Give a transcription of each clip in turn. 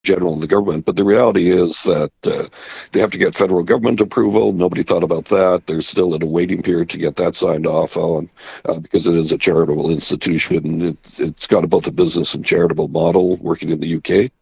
general in the government. But the reality is that they have to get federal government approval. Nobody thought about that. They're still in a waiting period to get that signed off on because it is a charitable institution. It's got both a business and charitable model working in the UK.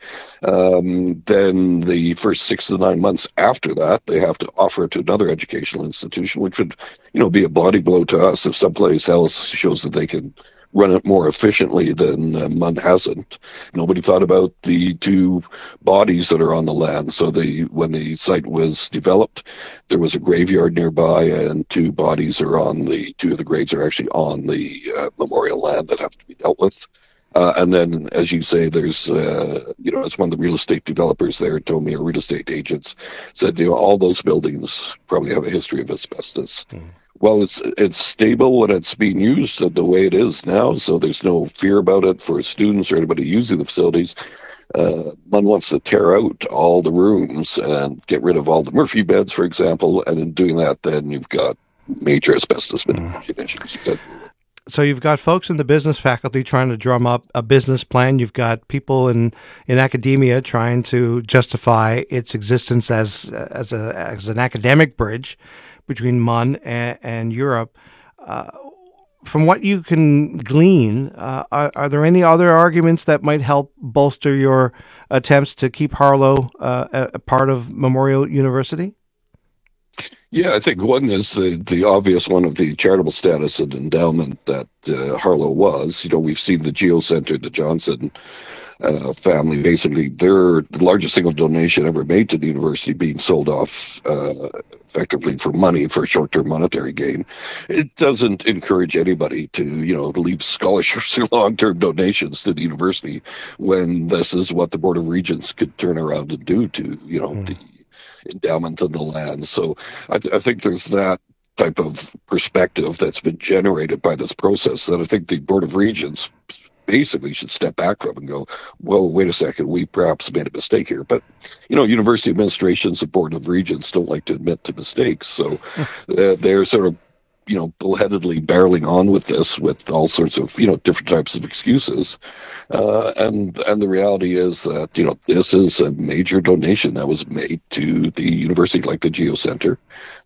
Then the first 6 to 9 months after that, they have to offer it to another educational institution, which would, be a body blow to us if someplace else shows that they can run it more efficiently than MUN hasn't. Nobody thought about the two bodies that are on the land. So when the site was developed, there was a graveyard nearby, and two of the graves are actually on the memorial land that have to be dealt with. And then, as you say, there's, it's one of the real estate developers there told me, or real estate agents said, all those buildings probably have a history of asbestos. Mm. Well, it's stable when it's being used the way it is now, so there's no fear about it for students or anybody using the facilities. MUN wants to tear out all the rooms and get rid of all the Murphy beds, for example, and in doing that, then you've got major asbestos mitigation issues. So you've got folks in the business faculty trying to drum up a business plan. You've got people in academia trying to justify its existence as an academic bridge between MUN and Europe. From what you can glean, are there any other arguments that might help bolster your attempts to keep Harlow a part of Memorial University? Yeah, I think one is the obvious one of the charitable status and endowment that Harlow was. We've seen the Geo Center, the Johnson family, basically their largest single donation ever made to the university being sold off effectively for money, for short-term monetary gain. It doesn't encourage anybody to, leave scholarships or long-term donations to the university when this is what the Board of Regents could turn around and do to, the endowment of the land. So I think there's that type of perspective that's been generated by this process that I think the Board of Regents basically should step back from and go, well, wait a second, we perhaps made a mistake here. But, university administrations and Board of Regents don't like to admit to mistakes. So they're sort of, bullheadedly barreling on with this with all sorts of, different types of excuses. And the reality is that, this is a major donation that was made to the university, like the Geo Center.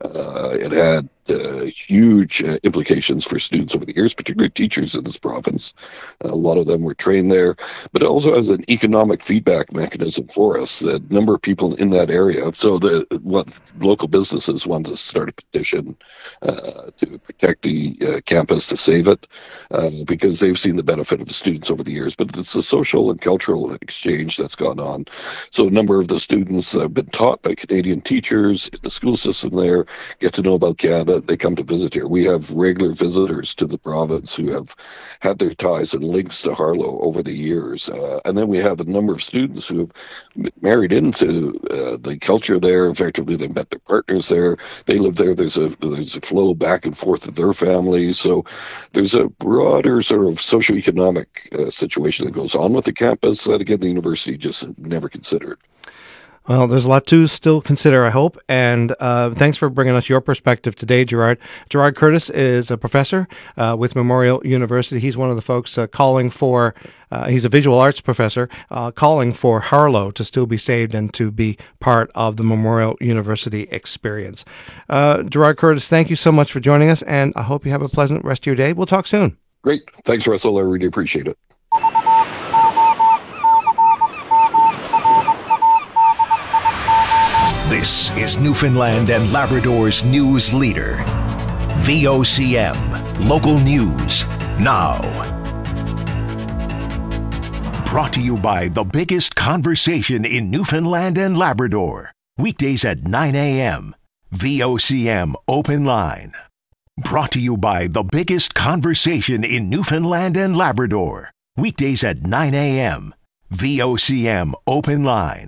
It had huge implications for students over the years, particularly teachers in this province. A lot of them were trained there, but it also has an economic feedback mechanism for us. The number of people in that area, so what local businesses wanted to start a petition to protect the campus, to save it, because they've seen the benefit of the students over the years. But it's a social and cultural exchange that's gone on. So a number of the students have been taught by Canadian teachers in the school system there, get to know about Canada. They come to visit here. We have regular visitors to the province who have had their ties and links to Harlow over the years. And then we have a number of students who have married into the culture there. Effectively, they met their partners there. They live there. There's a flow back and forth of their families. So there's a broader sort of socioeconomic situation that goes on with the campus that, again, the university just never considered. Well, there's a lot to still consider, I hope, and thanks for bringing us your perspective today, Gerard. Gerard Curtis is a professor with Memorial University. He's one of the folks calling for, he's a visual arts professor, calling for Harlow to still be saved and to be part of the Memorial University experience. Gerard Curtis, thank you so much for joining us, and I hope you have a pleasant rest of your day. We'll talk soon. Great. Thanks, Russell. I really appreciate it. This is Newfoundland and Labrador's news leader. VOCM, local news, now. Brought to you by the biggest conversation in Newfoundland and Labrador. Weekdays at 9 a.m. VOCM Open Line. Brought to you by the biggest conversation in Newfoundland and Labrador. Weekdays at 9 a.m. VOCM Open Line.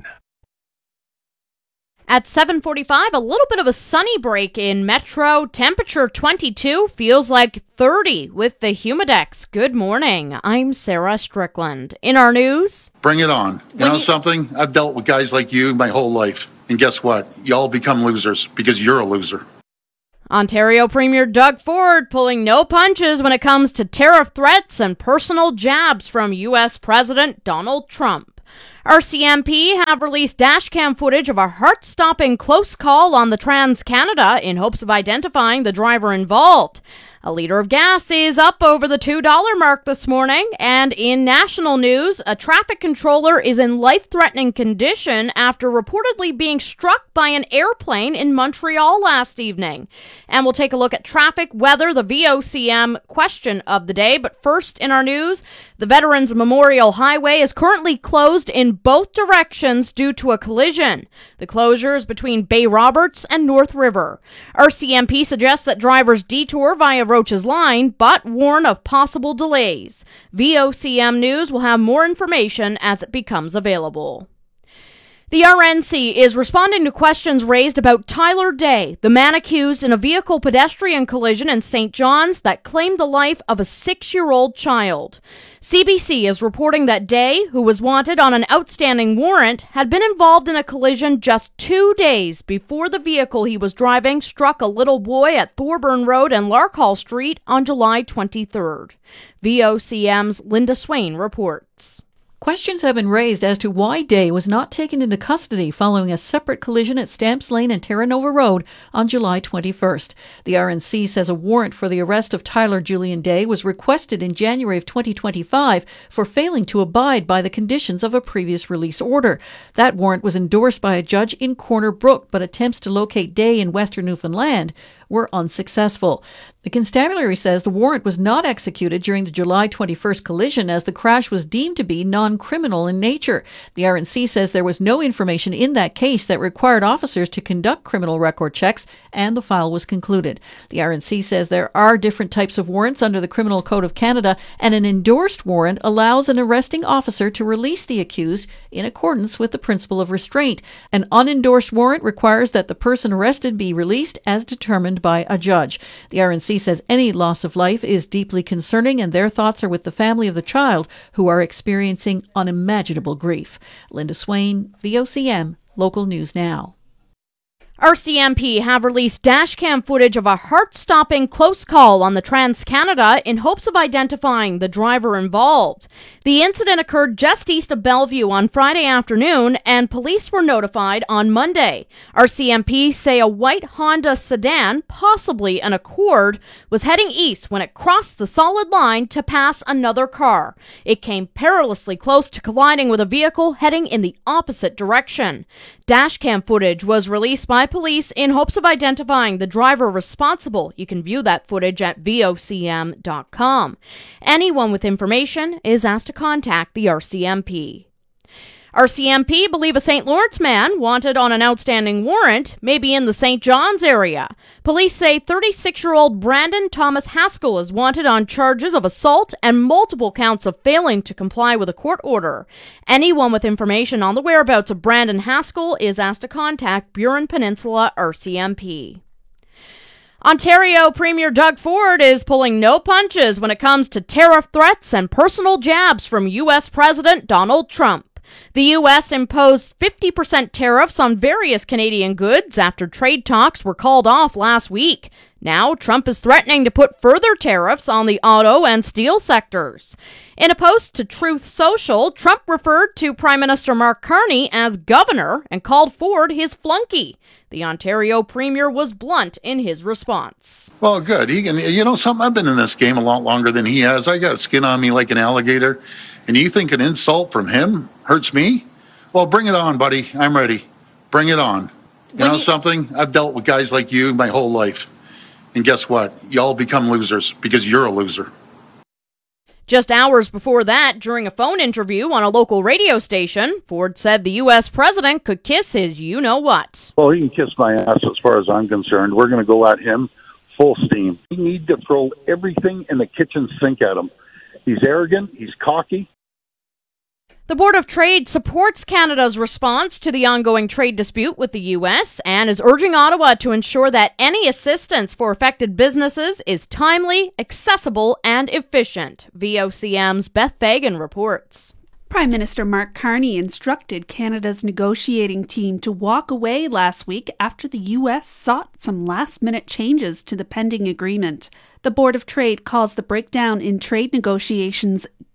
At 7:45, a little bit of a sunny break in Metro. Temperature 22, feels like 30 with the Humidex. Good morning. I'm Sarah Strickland. In our news, bring it on. You know something? I've dealt with guys like you my whole life. And guess what? Y'all become losers because you're a loser. Ontario Premier Doug Ford pulling no punches when it comes to tariff threats and personal jabs from U.S. President Donald Trump. RCMP have released dashcam footage of a heart-stopping close call on the Trans-Canada in hopes of identifying the driver involved. A liter of gas is up over the $2 mark this morning, and in national news, a traffic controller is in life-threatening condition after reportedly being struck by an airplane in Montreal last evening. And we'll take a look at traffic, weather, the VOCM question of the day. But first in our news, the Veterans Memorial Highway is currently closed in both directions due to a collision. The closure is between Bay Roberts and North River. RCMP suggests that drivers detour via Roach's Line, but warn of possible delays. VOCM News will have more information as it becomes available. The RNC is responding to questions raised about Tyler Day, the man accused in a vehicle pedestrian collision in St. John's that claimed the life of a 6-year-old child. CBC is reporting that Day, who was wanted on an outstanding warrant, had been involved in a collision just 2 days before the vehicle he was driving struck a little boy at Thorburn Road and Larkhall Street on July 23rd. VOCM's Linda Swain reports. Questions have been raised as to why Day was not taken into custody following a separate collision at Stamps Lane and Terra Nova Road on July 21st. The RNC says a warrant for the arrest of Tyler Julian Day was requested in January of 2025 for failing to abide by the conditions of a previous release order. That warrant was endorsed by a judge in Corner Brook, but attempts to locate Day in Western Newfoundland were unsuccessful. The constabulary says the warrant was not executed during the July 21st collision as the crash was deemed to be non-criminal in nature. The RNC says there was no information in that case that required officers to conduct criminal record checks, and the file was concluded. The RNC says there are different types of warrants under the Criminal Code of Canada, and an endorsed warrant allows an arresting officer to release the accused in accordance with the principle of restraint. An unendorsed warrant requires that the person arrested be released as determined by a judge. The RNC says any loss of life is deeply concerning, and their thoughts are with the family of the child who are experiencing unimaginable grief. Linda Swain, VOCM, Local News Now. RCMP have released dashcam footage of a heart-stopping close call on the Trans-Canada in hopes of identifying the driver involved. The incident occurred just east of Bellevue on Friday afternoon, and police were notified on Monday. RCMP say a white Honda sedan, possibly an Accord, was heading east when it crossed the solid line to pass another car. It came perilously close to colliding with a vehicle heading in the opposite direction. Dashcam footage was released by police in hopes of identifying the driver responsible. You can view that footage at vocm.com. Anyone with information is asked to contact the RCMP. RCMP believe a St. Lawrence man wanted on an outstanding warrant may be in the St. John's area. Police say 36-year-old Brandon Thomas Haskell is wanted on charges of assault and multiple counts of failing to comply with a court order. Anyone with information on the whereabouts of Brandon Haskell is asked to contact Burin Peninsula RCMP. Ontario Premier Doug Ford is pulling no punches when it comes to tariff threats and personal jabs from U.S. President Donald Trump. The U.S. imposed 50% tariffs on various Canadian goods after trade talks were called off last week. Now, Trump is threatening to put further tariffs on the auto and steel sectors. In a post to Truth Social, Trump referred to Prime Minister Mark Carney as governor and called Ford his flunky. The Ontario Premier was blunt in his response. Well, good. He can, you know something? I've been in this game a lot longer than he has. I got skin on me like an alligator. And you think an insult from him hurts me? Well, bring it on, buddy. I'm ready. Bring it on. You know something? I've dealt with guys like you my whole life. And guess what? Y'all become losers because you're a loser. Just hours before that, during a phone interview on a local radio station, Ford said the U.S. president could kiss his you-know-what. Well, he can kiss my ass as far as I'm concerned. We're going to go at him full steam. We need to throw everything in the kitchen sink at him. He's arrogant. He's cocky. The Board of Trade supports Canada's response to the ongoing trade dispute with the U.S. and is urging Ottawa to ensure that any assistance for affected businesses is timely, accessible, and efficient. VOCM's Beth Fagan reports. Prime Minister Mark Carney instructed Canada's negotiating team to walk away last week after the U.S. sought some last-minute changes to the pending agreement. The Board of Trade calls the breakdown in trade negotiations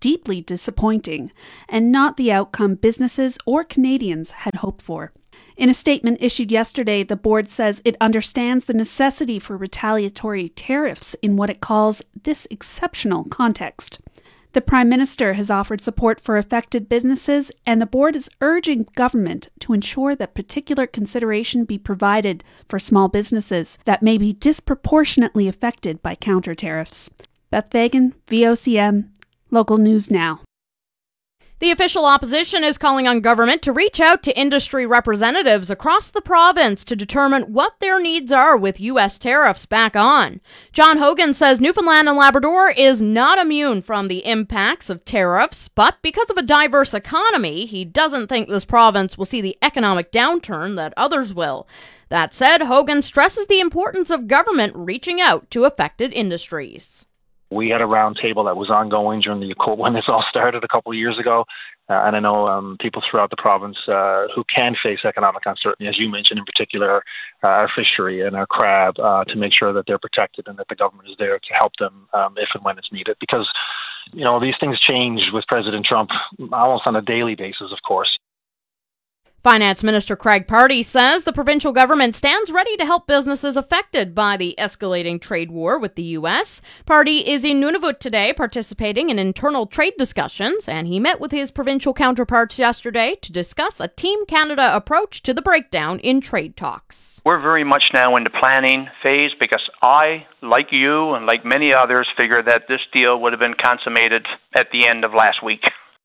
deeply disappointing and not the outcome businesses or Canadians had hoped for. In a statement issued yesterday, the board says it understands the necessity for retaliatory tariffs in what it calls this exceptional context. The Prime Minister has offered support for affected businesses, and the board is urging government to ensure that particular consideration be provided for small businesses that may be disproportionately affected by counter tariffs. Beth Fagan, VOCM, Local News Now. The official opposition is calling on government to reach out to industry representatives across the province to determine what their needs are with U.S. tariffs back on. John Hogan says Newfoundland and Labrador is not immune from the impacts of tariffs, but because of a diverse economy, he doesn't think this province will see the economic downturn that others will. That said, Hogan stresses the importance of government reaching out to affected industries. We had a roundtable that was ongoing during when this all started a couple of years ago, and I know people throughout the province who can face economic uncertainty, as you mentioned in particular, our fishery and our crab, to make sure that they're protected and that the government is there to help them if and when it's needed. Because, these things change with President Trump almost on a daily basis, of course. Finance Minister Craig Pardy says the provincial government stands ready to help businesses affected by the escalating trade war with the U.S. Pardy is in Nunavut today participating in internal trade discussions, and he met with his provincial counterparts yesterday to discuss a Team Canada approach to the breakdown in trade talks. We're very much now in the planning phase because I, like you and like many others, figured that this deal would have been consummated at the end of last week.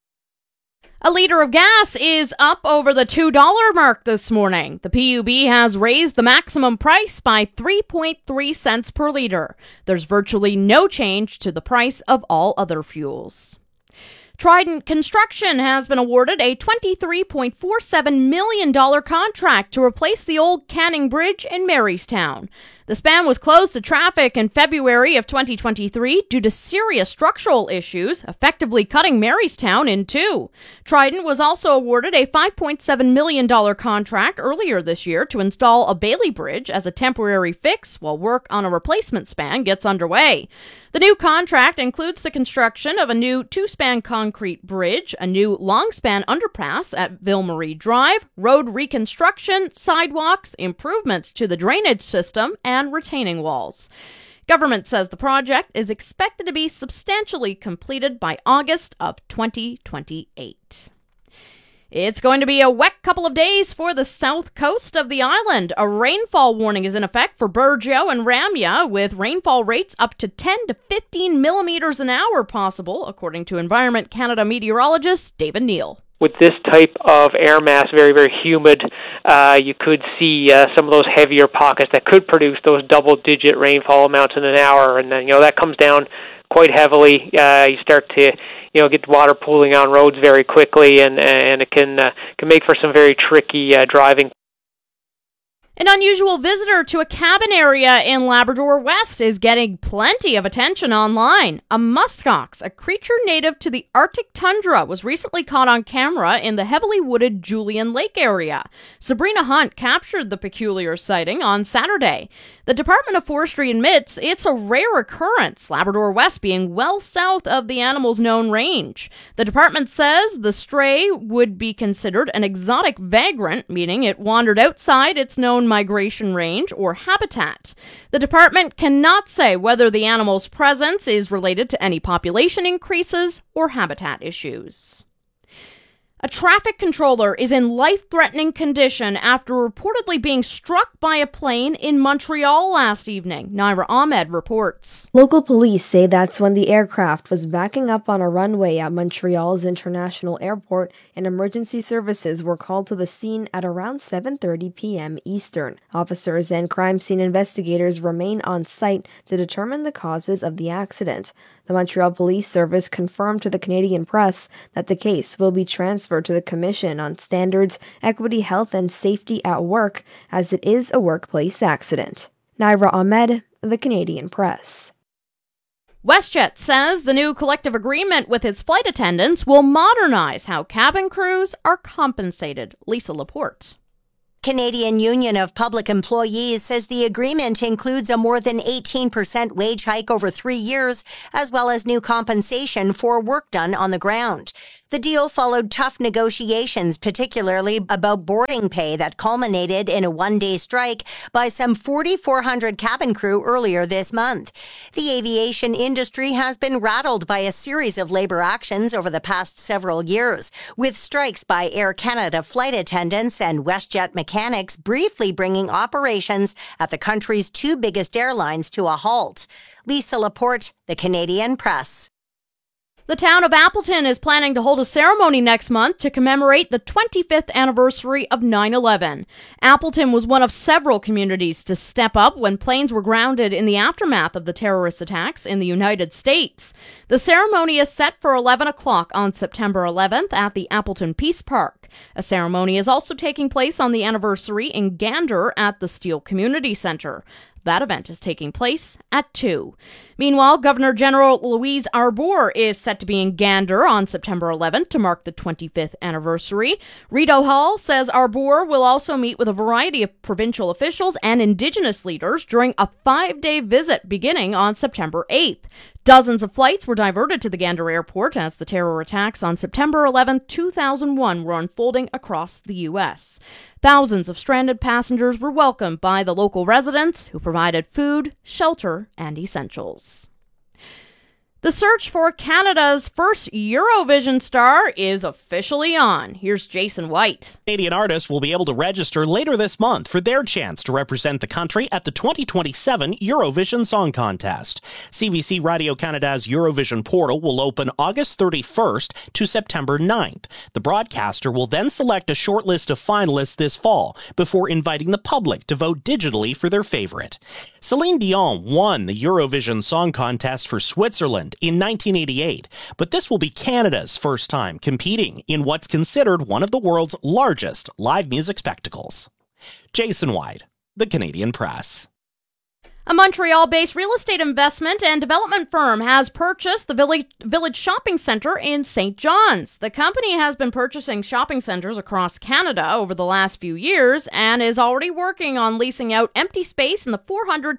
A liter of gas is up over the $2 mark this morning. The PUB has raised the maximum price by 3.3 cents per liter. There's virtually no change to the price of all other fuels. Trident Construction has been awarded a $23.47 million contract to replace the old Canning Bridge in Marystown. The span was closed to traffic in February of 2023 due to serious structural issues, effectively cutting Marystown in two. Trident was also awarded a $5.7 million contract earlier this year to install a Bailey Bridge as a temporary fix while work on a replacement span gets underway. The new contract includes the construction of a new two-span concrete bridge, a new long-span underpass at Ville-Marie Drive, road reconstruction, sidewalks, improvements to the drainage system, and retaining walls. Government says the project is expected to be substantially completed by August of 2028. It's going to be a wet couple of days for the south coast of the island. A rainfall warning is in effect for Burgeo and Ramya, with rainfall rates up to 10 to 15 millimeters an hour possible, according to Environment Canada meteorologist David Neal. With this type of air mass, very, very humid, you could see some of those heavier pockets that could produce those double-digit rainfall amounts in an hour, and then that comes down quite heavily. You start to get water pooling on roads very quickly, and it can make for some very tricky driving. An unusual visitor to a cabin area in Labrador West is getting plenty of attention online. A muskox, a creature native to the Arctic tundra, was recently caught on camera in the heavily wooded Julian Lake area. Sabrina Hunt captured the peculiar sighting on Saturday. The Department of Forestry admits it's a rare occurrence, Labrador West being well south of the animal's known range. The department says the stray would be considered an exotic vagrant, meaning it wandered outside its known migration range or habitat. The department cannot say whether the animal's presence is related to any population increases or habitat issues. A traffic controller is in life-threatening condition after reportedly being struck by a plane in Montreal last evening. Naira Ahmed reports. Local police say that's when the aircraft was backing up on a runway at Montreal's International Airport, and emergency services were called to the scene at around 7:30 p.m. Eastern. Officers and crime scene investigators remain on site to determine the causes of the accident. The Montreal Police Service confirmed to the Canadian press that the case will be transferred to the Commission on Standards, Equity, Health and Safety at Work, as it is a workplace accident. Naira Ahmed, the Canadian Press. WestJet says the new collective agreement with its flight attendants will modernize how cabin crews are compensated. Lisa Laporte. Canadian Union of Public Employees says the agreement includes a more than 18% wage hike over 3 years, as well as new compensation for work done on the ground. The deal followed tough negotiations, particularly about boarding pay that culminated in a one-day strike by some 4,400 cabin crew earlier this month. The aviation industry has been rattled by a series of labor actions over the past several years, with strikes by Air Canada flight attendants and WestJet mechanics briefly bringing operations at the country's two biggest airlines to a halt. Lisa Laporte, The Canadian Press. The town of Appleton is planning to hold a ceremony next month to commemorate the 25th anniversary of 9/11. Appleton was one of several communities to step up when planes were grounded in the aftermath of the terrorist attacks in the United States. The ceremony is set for 11 o'clock on September 11th at the Appleton Peace Park. A ceremony is also taking place on the anniversary in Gander at the Steele Community Center. That event is taking place at 2. Meanwhile, Governor General Louise Arbour is set to be in Gander on September 11th to mark the 25th anniversary. Rideau Hall says Arbour will also meet with a variety of provincial officials and Indigenous leaders during a 5-day visit beginning on September 8th. Dozens of flights were diverted to the Gander Airport as the terror attacks on September 11, 2001 were unfolding across the U.S. Thousands of stranded passengers were welcomed by the local residents who provided food, shelter, and essentials. The search for Canada's first Eurovision star is officially on. Here's Jason White. Canadian artists will be able to register later this month for their chance to represent the country at the 2027 Eurovision Song Contest. CBC Radio Canada's Eurovision portal will open August 31st to September 9th. The broadcaster will then select a short list of finalists this fall before inviting the public to vote digitally for their favorite. Celine Dion won the Eurovision Song Contest for Switzerland in 1988, but this will be Canada's first time competing in what's considered one of the world's largest live music spectacles. Jason White, The Canadian Press. A Montreal-based real estate investment and development firm has purchased the Village Shopping Centre in St. John's. The company has been purchasing shopping centres across Canada over the last few years and is already working on leasing out empty space in the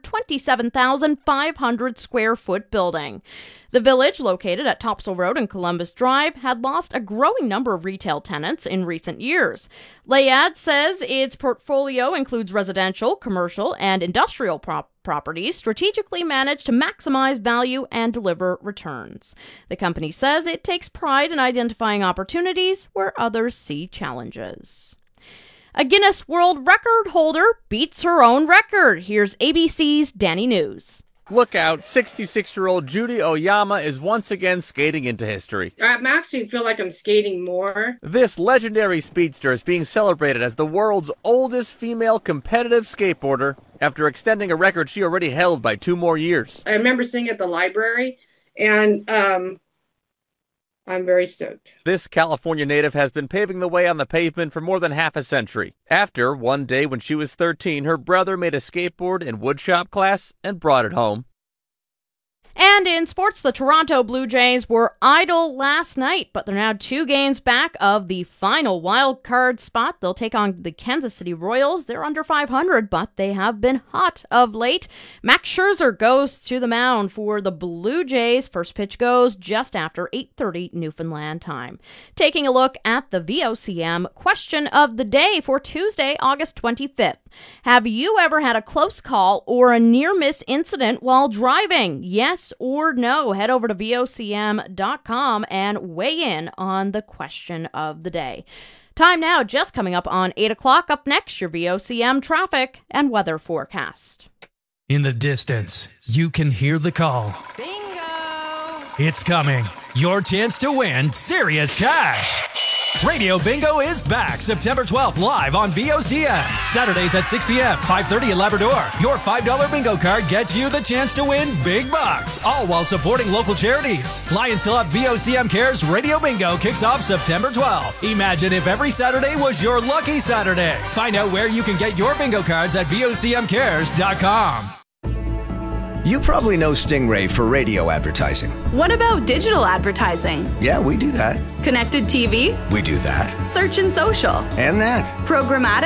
427,500 square foot building. The Village, located at Topsail Road and Columbus Drive, had lost a growing number of retail tenants in recent years. Layad says its portfolio includes residential, commercial, and industrial properties strategically managed to maximize value and deliver returns. The company says it takes pride in identifying opportunities where others see challenges. A Guinness World Record holder beats her own record. Here's ABC's Danny News. Look out, 66-year-old Judy Oyama is once again skating into history. I actually feel like I'm skating more. This legendary speedster is being celebrated as the world's oldest female competitive skateboarder after extending a record she already held by 2 more years. I remember seeing it at the library, and I'm very stoked. This California native has been paving the way on the pavement for more than half a century. After, one day when she was 13, her brother made a skateboard in woodshop class and brought it home. And in sports, the Toronto Blue Jays were idle last night, but they're now 2 games back of the final wild card spot. They'll take on the Kansas City Royals. They're under 500, but they have been hot of late. Max Scherzer goes to the mound for the Blue Jays. First pitch goes just after 8:30 Newfoundland time. Taking a look at the VOCM question of the day for Tuesday, August 25th. Have you ever had a close call or a near-miss incident while driving? Yes or no? Head over to VOCM.com and weigh in on the question of the day. Time now, just coming up on 8 o'clock. Up next, your VOCM traffic and weather forecast. In the distance, you can hear the call. Bingo! It's coming. Your chance to win serious cash. Radio Bingo is back September 12th live on VOCM. Saturdays at 6 p.m., 5:30 at Labrador. Your $5 bingo card gets you the chance to win big bucks, all while supporting local charities. Lions Club VOCM Cares Radio Bingo kicks off September 12th. Imagine if every Saturday was your lucky Saturday. Find out where you can get your bingo cards at VOCMcares.com. You probably know Stingray for radio advertising. What about digital advertising? Yeah, we do that. Connected TV? We do that. Search and social? And that. Programmatic?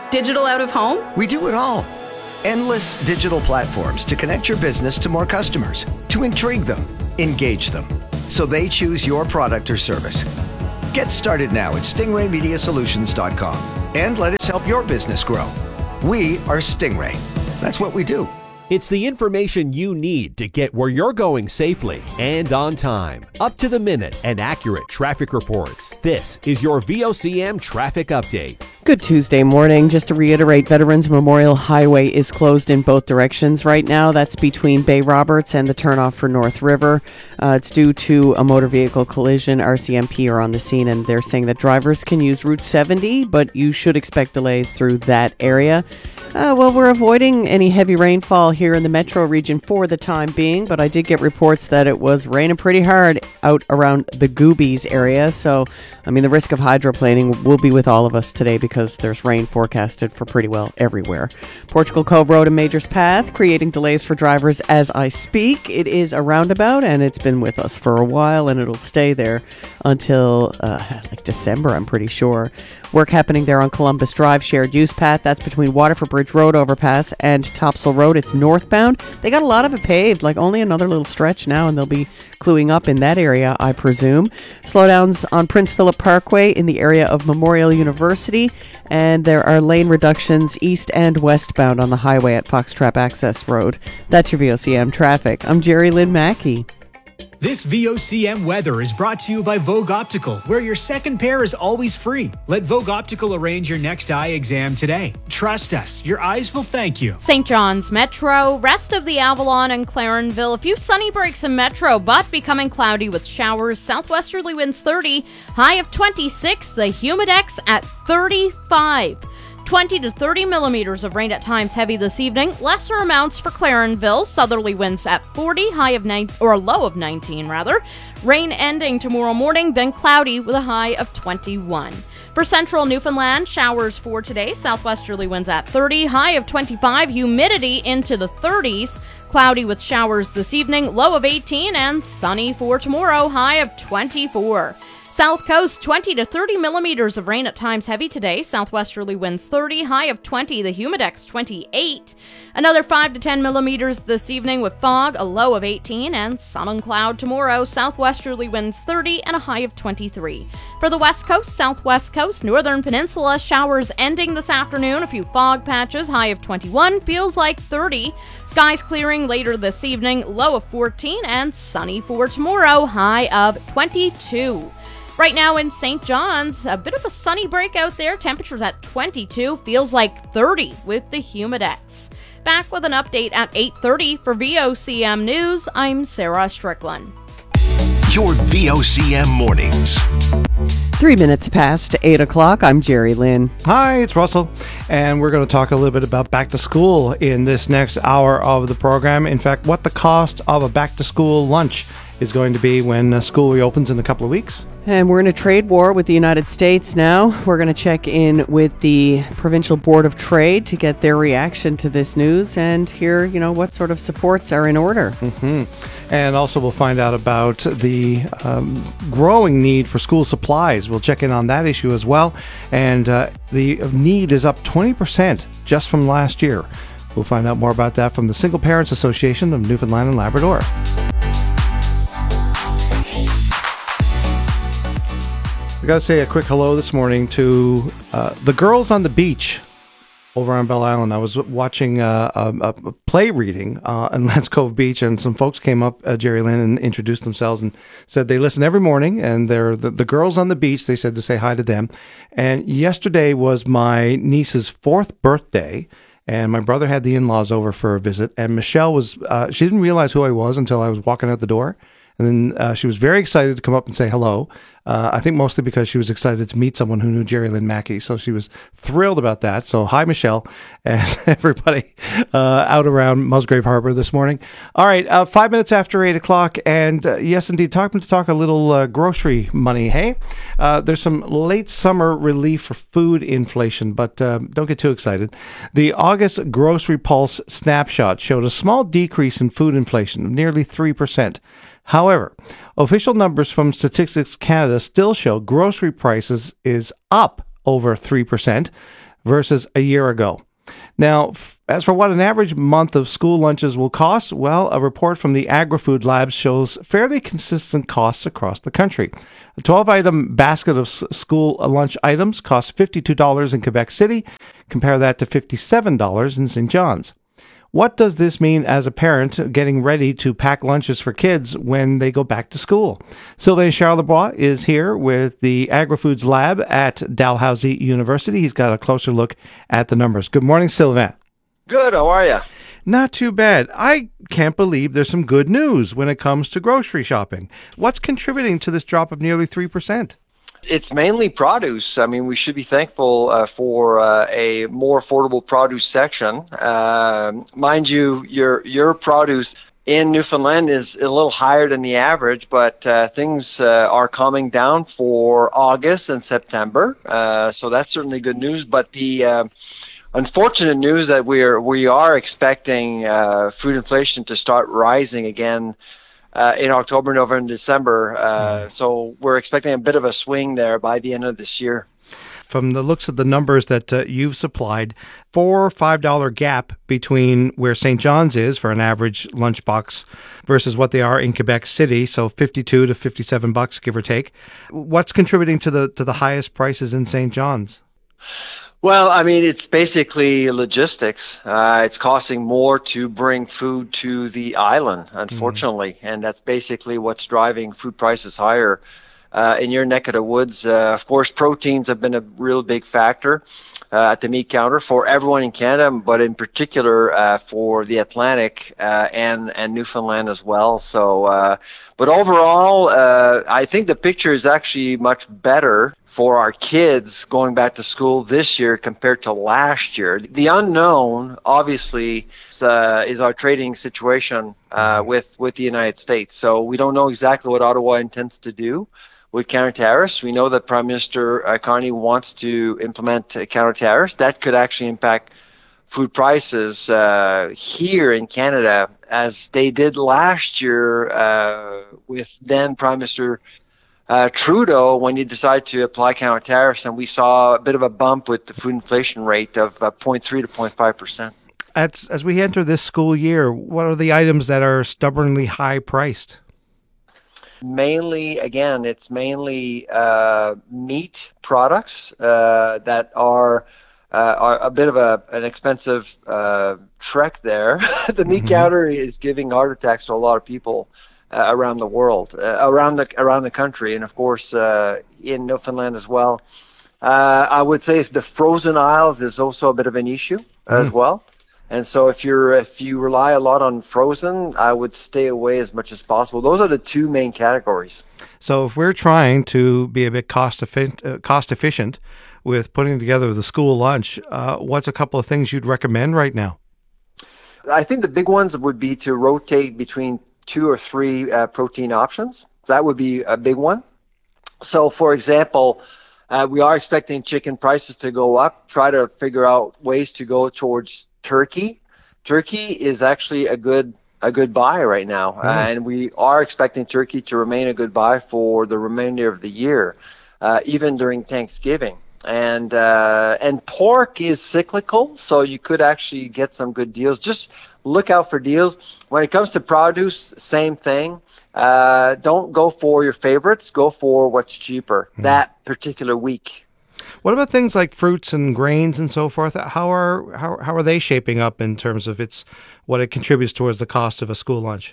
Digital out of home? We do it all. Endless digital platforms to connect your business to more customers, to intrigue them, engage them, so they choose your product or service. Get started now at stingraymediasolutions.com and let us help your business grow. We are Stingray. That's what we do. It's the information you need to get where you're going safely and on time. Up to the minute and accurate traffic reports. This is your VOCM Traffic Update. Good Tuesday morning. Just to reiterate, Veterans Memorial Highway is closed in both directions right now. That's between Bay Roberts and the turnoff for North River. It's due to a motor vehicle collision. RCMP are on the scene, and they're saying that drivers can use Route 70, but you should expect delays through that area. Well, we're avoiding any heavy rainfall here in the metro region for the time being, but I did get reports that it was raining pretty hard out around the Goobies area. So, I mean, the risk of hydroplaning will be with all of us today because there's rain forecasted for pretty well everywhere. Portugal Cove Road and Majors Path creating delays for drivers as I speak. It is a roundabout, and it's been with us for a while, and it'll stay there until like December, I'm pretty sure. Work happening there on Columbus Drive, shared use path. That's between Waterford Bridge Road overpass and Topsail Road. It's northbound. They got a lot of it paved, like only another little stretch now, and they'll be cluing up in that area, I presume. Slowdowns on Prince Philip Parkway in the area of Memorial University, and there are lane reductions east and westbound on the highway at Foxtrap Access Road. That's your VOCM traffic. I'm Jerry Lynn Mackey. This VOCM weather is brought to you by Vogue Optical, where your second pair is always free. Let Vogue Optical arrange your next eye exam today. Trust us, your eyes will thank you. St. John's Metro, rest of the Avalon and Clarenville. A few sunny breaks in Metro, but becoming cloudy with showers. Southwesterly winds 30, high of 26. The Humidex at 35. 20 to 30 millimeters of rain at times heavy this evening. Lesser amounts for Clarenville. Southerly winds at 40, high of 9 or a low of 19 rather. Rain ending tomorrow morning, then cloudy with a high of 21. For central Newfoundland, showers for today. Southwesterly winds at 30, high of 25. Humidity into the 30s. Cloudy with showers this evening, low of 18, and sunny for tomorrow, high of 24. South Coast, 20 to 30 millimeters of rain at times heavy today. Southwesterly winds 30, high of 20. The Humidex 28. Another 5 to 10 millimeters this evening with fog, a low of 18, and sun and cloud tomorrow. Southwesterly winds 30 and a high of 23. For the West Coast, Southwest Coast, Northern Peninsula, showers ending this afternoon. A few fog patches, high of 21, feels like 30. Skies clearing later this evening, low of 14, and sunny for tomorrow, high of 22. Right now in St. John's, a bit of a sunny break out there. Temperatures at 22, feels like 30 with the Humidex. Back with an update at 8:30 for VOCM News. I'm Sarah Strickland. Your VOCM mornings. 3 minutes past 8 o'clock. I'm Jerry Lynn. Hi, it's Russell. And we're going to talk a little bit about back to school in this next hour of the program. In fact, what the cost of a back to school lunch is going to be when school reopens in a couple of weeks. And we're in a trade war with the United States now. We're going to check in with the Provincial Board of Trade to get their reaction to this news and hear, what sort of supports are in order. Mm-hmm. And also we'll find out about the growing need for school supplies. We'll check in on that issue as well. And the need is up 20% just from last year. We'll find out more about that from the Single Parents Association of Newfoundland and Labrador. I got to say a quick hello this morning to the girls on the beach over on Bell Island. I was watching a play reading on Lance Cove Beach, and some folks came up, Jerry Lynn, and introduced themselves and said they listen every morning, and they're the girls on the beach. They said to say hi to them. And yesterday was my niece's 4th birthday, and my brother had the in-laws over for a visit, and Michelle was, she didn't realize who I was until I was walking out the door. And then she was very excited to come up and say hello. I think mostly because she was excited to meet someone who knew Jerry Lynn Mackey. So she was thrilled about that. So hi, Michelle, and everybody out around Musgrave Harbor this morning. All right, 5 minutes after 8 o'clock. And yes, indeed, time to talk a little grocery money, hey? There's some late summer relief for food inflation, but don't get too excited. The August Grocery Pulse snapshot showed a small decrease in food inflation of nearly 3%. However, official numbers from Statistics Canada still show grocery prices is up over 3%. versus a year ago. Now, as for what an average month of school lunches will cost, well, a report from the Agri-Food Labs shows fairly consistent costs across the country. A 12-item basket of school lunch items costs $52 in Quebec City. Compare that to $57 in St. John's. What does this mean as a parent getting ready to pack lunches for kids when they go back to school? Sylvain Charlebois is here with the Agri-Foods Lab at Dalhousie University. He's got a closer look at the numbers. Good morning, Sylvain. Good. How are you? Not too bad. I can't believe there's some good news when it comes to grocery shopping. What's contributing to this drop of nearly 3%? It's mainly produce. I mean, we should be thankful for a more affordable produce section. Mind you, your produce in Newfoundland is a little higher than the average, but things are calming down for August and September. So that's certainly good news. But the unfortunate news that we are expecting food inflation to start rising again in October, November, and December. So we're expecting a bit of a swing there by the end of this year. From the looks of the numbers that you've supplied, $4 or $5 gap between where St. John's is for an average lunchbox versus what they are in Quebec City, so $52 to $57, give or take. What's contributing to the highest prices in St. John's? Well, I mean, it's basically logistics. It's costing more to bring food to the island, unfortunately, and that's basically what's driving food prices higher. In your neck of the woods, of course, proteins have been a real big factor at the meat counter for everyone in Canada, but in particular for the Atlantic and Newfoundland as well. So, but overall, I think the picture is actually much better for our kids going back to school this year compared to last year. The unknown, obviously, is our trading situation with the United States. So we don't know exactly what Ottawa intends to do with counter tariffs. We know that Prime Minister Carney wants to implement counter tariffs. That could actually impact food prices here in Canada, as they did last year with then Prime Minister Trudeau when he decided to apply counter tariffs, and we saw a bit of a bump with the food inflation rate of 0.3 to 0.5%. As we enter this school year, what are the items that are stubbornly high priced? Mainly, again, it's mainly meat products that are a bit of an expensive trek there. The meat counter is giving heart attacks to a lot of people around the world, around the country, and of course in Newfoundland as well. I would say the frozen aisles is also a bit of an issue as well. And so if you rely a lot on frozen, I would stay away as much as possible. Those are the two main categories. So if we're trying to be a bit cost efficient with putting together the school lunch, what's a couple of things you'd recommend right now? I think the big ones would be to rotate between 2 or 3 protein options. That would be a big one. So, for example, we are expecting chicken prices to go up. Try to figure out ways to go towards turkey. Turkey is actually a good buy right now, and we are expecting turkey to remain a good buy for the remainder of the year, even during Thanksgiving. And pork is cyclical, so you could actually get some good deals. Just look out for deals. When it comes to produce, same thing. Don't go for your favorites. Go for what's cheaper that particular week. What about things like fruits and grains and so forth? How are they shaping up in terms of what it contributes towards the cost of a school lunch?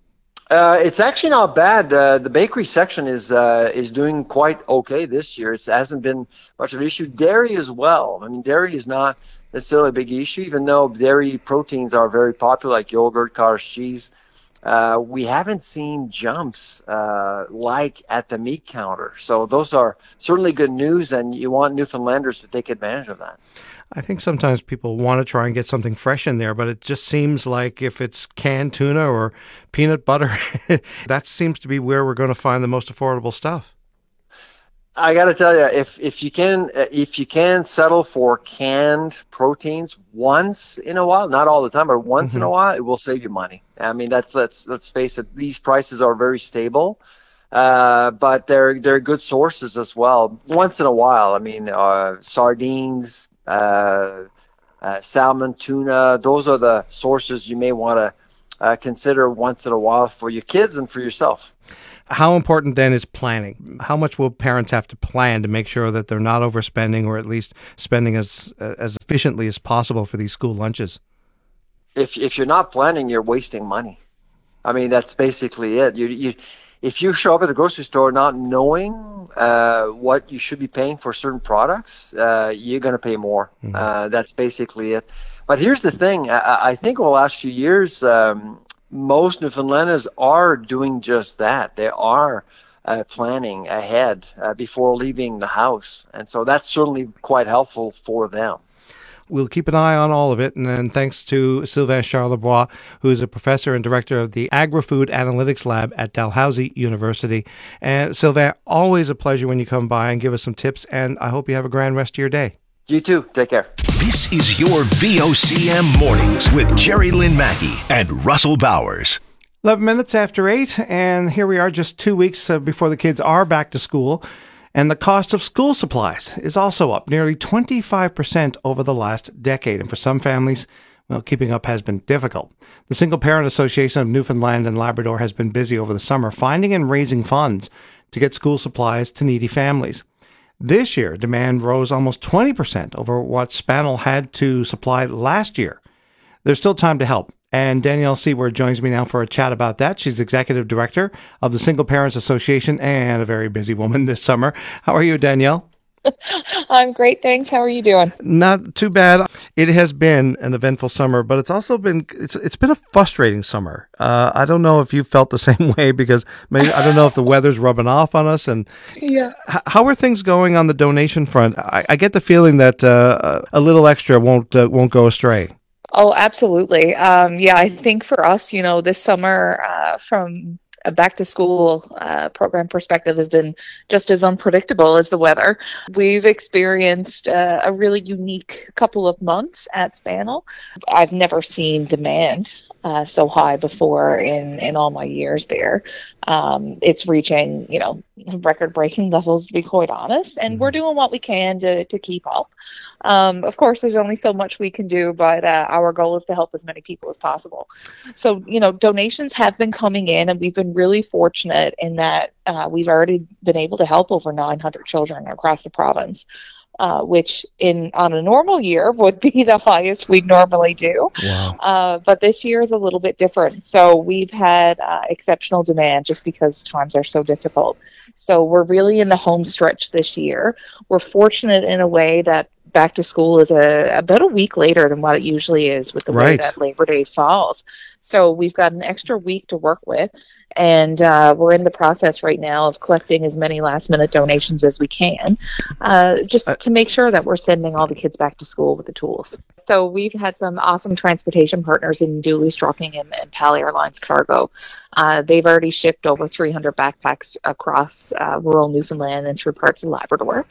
It's actually not bad. The bakery section is doing quite okay this year. It hasn't been much of an issue. Dairy as well. I mean, dairy is not necessarily a big issue, even though dairy proteins are very popular, like yogurt, cottage cheese. We haven't seen jumps like at the meat counter. So those are certainly good news, and you want Newfoundlanders to take advantage of that. I think sometimes people want to try and get something fresh in there, but it just seems like if it's canned tuna or peanut butter, that seems to be where we're going to find the most affordable stuff. I got to tell you, if you can settle for canned proteins once in a while, not all the time, but once in a while, it will save you money. I mean, let's face it, these prices are very stable, but they're good sources as well. Once in a while, I mean, sardines, salmon, tuna. Those are the sources you may want to consider once in a while for your kids and for yourself. How important then is planning? How much will parents have to plan to make sure that they're not overspending, or at least spending as efficiently as possible for these school lunches? If you're not planning, you're wasting money. I mean, that's basically it. If you show up at a grocery store not knowing what you should be paying for certain products, you're going to pay more. That's basically it. But here's the thing. I think over the last few years, most Newfoundlanders are doing just that. They are planning ahead before leaving the house. And so that's certainly quite helpful for them. We'll keep an eye on all of it. And then thanks to Sylvain Charlebois, who is a professor and director of the Agri-Food Analytics Lab at Dalhousie University. And Sylvain, always a pleasure when you come by and give us some tips. And I hope you have a grand rest of your day. You too. Take care. This is your VOCM Mornings with Jerry Lynn Mackey and Russell Bowers. 11 minutes after 8, and here we are just 2 weeks before the kids are back to school. And the cost of school supplies is also up nearly 25% over the last decade. And for some families, well, keeping up has been difficult. The Single Parent Association of Newfoundland and Labrador has been busy over the summer finding and raising funds to get school supplies to needy families. This year, demand rose almost 20% over what Spanel had to supply last year. There's still time to help. And Danielle Seward joins me now for a chat about that. She's executive director of the Single Parents Association and a very busy woman this summer. How are you, Danielle? I'm great, thanks. How are you doing? Not too bad. It has been an eventful summer, but it's also been it's been a frustrating summer. I don't know if you felt the same way, because maybe I don't know if the weather's rubbing off on us. And yeah, how are things going on the donation front? I get the feeling that a little extra won't go astray. Oh, absolutely. Yeah, I think for us, this summer from a back to school program perspective has been just as unpredictable as the weather. We've experienced a really unique couple of months at Spanel. I've never seen demand so high before in all my years there. It's reaching, record-breaking levels, to be quite honest, and we're doing what we can to keep up. Of course, there's only so much we can do, but our goal is to help as many people as possible. So, donations have been coming in, and we've been really fortunate in that we've already been able to help over 900 children across the province. Which on a normal year would be the highest we'd normally do. Wow. But this year is a little bit different. So we've had exceptional demand just because times are so difficult. So we're really in the home stretch this year. We're fortunate in a way that back to school is about a week later than what it usually is with the way that Labor Day falls. So we've got an extra week to work with. And we're in the process right now of collecting as many last-minute donations as we can, just to make sure that we're sending all the kids back to school with the tools. So we've had some awesome transportation partners in Dooley's Trucking and PAL Airlines Cargo. They've already shipped over 300 backpacks across rural Newfoundland and through parts of Labrador.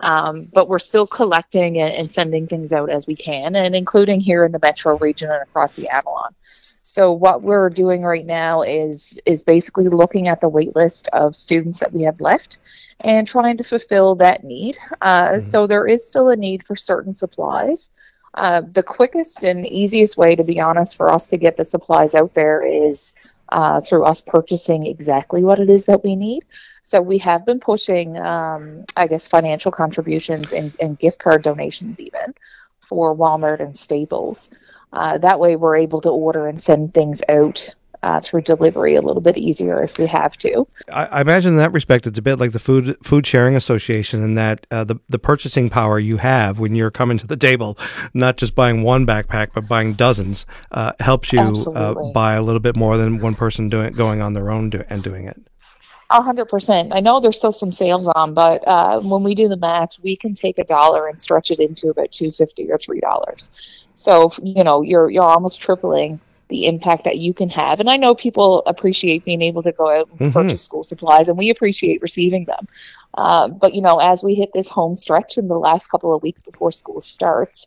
But we're still collecting and sending things out as we can, and including here in the metro region and across the Avalon. So what we're doing right now is basically looking at the wait list of students that we have left and trying to fulfill that need. So there is still a need for certain supplies. The quickest and easiest way, to be honest, for us to get the supplies out there is through us purchasing exactly what it is that we need. So we have been pushing, financial contributions and gift card donations even for Walmart and Staples. That way we're able to order and send things out through delivery a little bit easier if we have to. I imagine in that respect it's a bit like the Food Sharing Association, in that the purchasing power you have when you're coming to the table, not just buying one backpack but buying dozens, helps you buy a little bit more than one person going on their own and doing it. 100%. I know there's still some sales on, but when we do the math, we can take $1 and stretch it into about $2.50 or $3. So, you're almost tripling the impact that you can have. And I know people appreciate being able to go out and purchase school supplies, and we appreciate receiving them. But, as we hit this home stretch in the last couple of weeks before school starts,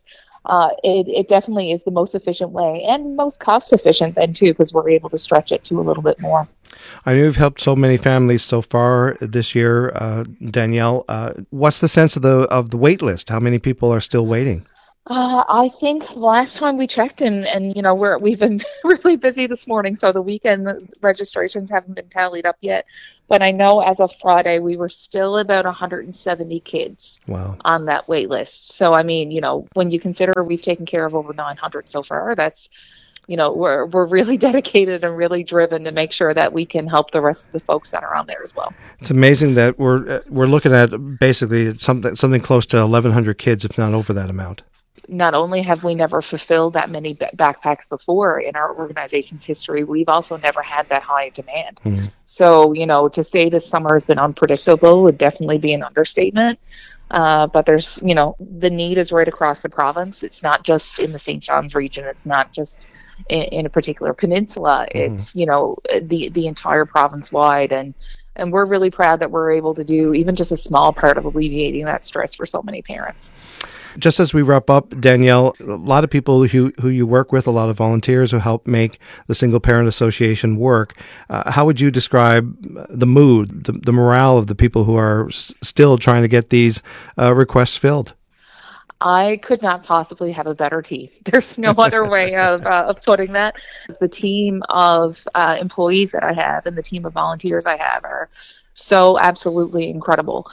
it definitely is the most efficient way and most cost efficient then too, because we're able to stretch it to a little bit more. I know you've helped so many families so far this year, Danielle. What's the sense of the wait list? How many people are still waiting? I think last time we checked, and we've been really busy this morning, so the weekend registrations haven't been tallied up yet. But I know as of Friday, we were still about 170 kids on that wait list. So, I mean, when you consider we've taken care of over 900 so far, that's, we're really dedicated and really driven to make sure that we can help the rest of the folks that are on there as well. It's amazing that we're looking at basically something close to 1,100 kids, if not over that amount. Not only have we never fulfilled that many backpacks before in our organization's history, we've also never had that high demand. Mm-hmm. So, to say this summer has been unpredictable would definitely be an understatement. But there's, the need is right across the province. It's not just in the St. John's region. It's not just in a particular peninsula. Mm-hmm. It's, the entire province wide. And we're really proud that we're able to do even just a small part of alleviating that stress for so many parents. Just as we wrap up, Danielle, a lot of people who you work with, a lot of volunteers who help make the Single Parent Association work. How would you describe the mood, the morale of the people who are still trying to get these requests filled? I could not possibly have a better team. There's no other way of putting that. The team of employees that I have and the team of volunteers I have are so absolutely incredible.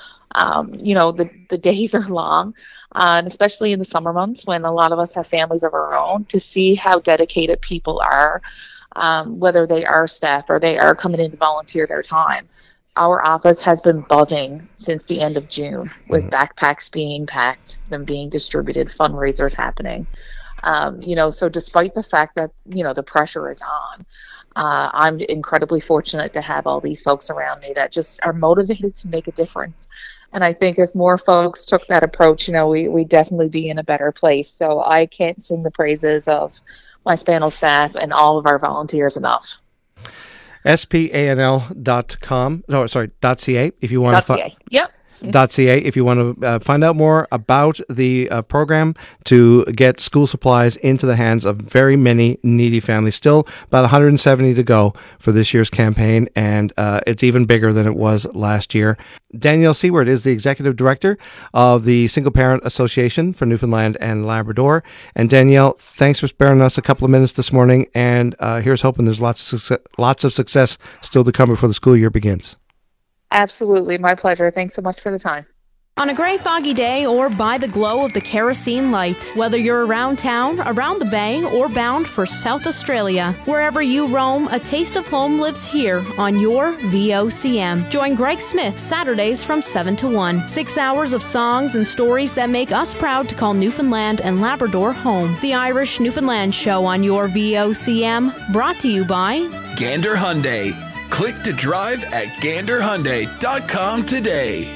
The days are long, and especially in the summer months when a lot of us have families of our own, to see how dedicated people are, whether they are staff or they are coming in to volunteer their time. Our office has been buzzing since the end of June with backpacks being packed, them being distributed, fundraisers happening. So despite the fact that, the pressure is on, I'm incredibly fortunate to have all these folks around me that just are motivated to make a difference. And I think if more folks took that approach, we'd definitely be in a better place. So I can't sing the praises of my Spanel staff and all of our volunteers enough. SPANL.com. No, sorry, .ca. If you want to. Yep. .ca if you want to find out more about the program to get school supplies into the hands of very many needy families. Still about 170 to go for this year's campaign, and it's even bigger than it was last year. Danielle Seward is the Executive Director of the Single Parent Association for Newfoundland and Labrador. And Danielle, thanks for sparing us a couple of minutes this morning, and here's hoping there's lots of success still to come before the school year begins. Absolutely. My pleasure. Thanks so much for the time. On a gray, foggy day or by the glow of the kerosene light, whether you're around town, around the bay, or bound for South Australia, wherever you roam, a taste of home lives here on your VOCM. Join Greg Smith Saturdays from 7 to 1. 6 hours of songs and stories that make us proud to call Newfoundland and Labrador home. The Irish Newfoundland Show on your VOCM, brought to you by Gander Hyundai. Click to drive at ganderhyundai.com today.